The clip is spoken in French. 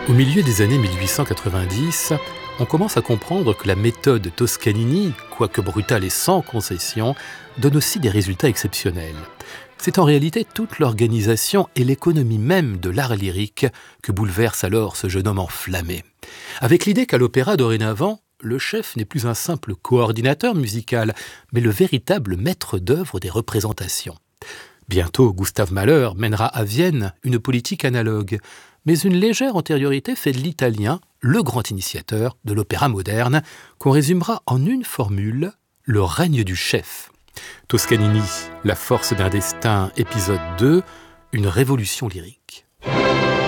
Au milieu des années 1890, on commence à comprendre que la méthode Toscanini, quoique brutale et sans concession, donne aussi des résultats exceptionnels. C'est en réalité toute l'organisation et l'économie même de l'art lyrique que bouleverse alors ce jeune homme enflammé. Avec l'idée qu'à l'opéra dorénavant, le chef n'est plus un simple coordinateur musical, mais le véritable maître d'œuvre des représentations. Bientôt, Gustav Mahler mènera à Vienne une politique analogue, mais une légère antériorité fait de l'italien le grand initiateur de l'opéra moderne, qu'on résumera en une formule, le règne du chef. Toscanini, la force d'un destin, épisode 2, une révolution lyrique.